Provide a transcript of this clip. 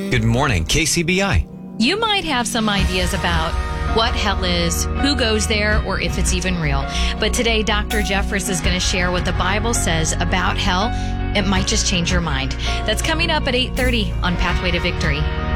Good morning, KCBI. You might have some ideas about what hell is, who goes there, or if it's even real. But today, Dr. Jeffress is going to share what the Bible says about hell. It might just change your mind. That's coming up at 8:30 on Pathway to Victory.